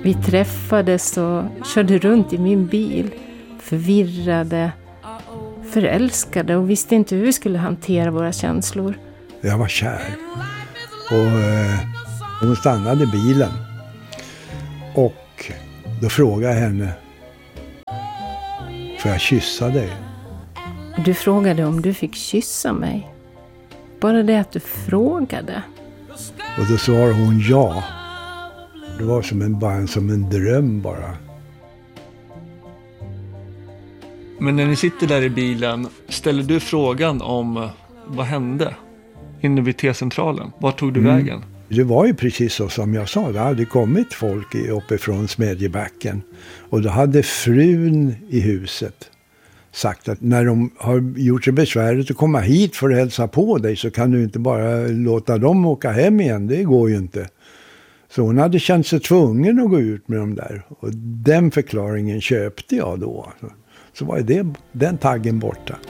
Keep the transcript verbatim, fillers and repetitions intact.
Vi träffades och körde runt i min bil, förvirrade, förälskade och visste inte hur vi skulle hantera våra känslor. Jag var kär och eh, hon stannade bilen och då frågade jag henne, får jag kyssa dig? Du frågade om du fick kyssa mig. Bara det att du frågade. Och då svarade hon ja. Det var som en, bara, som en dröm bara. Men när ni sitter där i bilen, ställer du frågan om vad hände inne vid T-centralen? Vart tog du mm. vägen? Det var ju precis så som jag sa. Det hade kommit folk uppifrån Smedjebacken. Och då hade frun i huset sagt att när de har gjort sig besväret att komma hit för att hälsa på dig så kan du inte bara låta dem åka hem igen. Det går ju inte. Så hon hade känt sig tvungen att gå ut med dem där. Och den förklaringen köpte jag då. Så var det den taggen borta.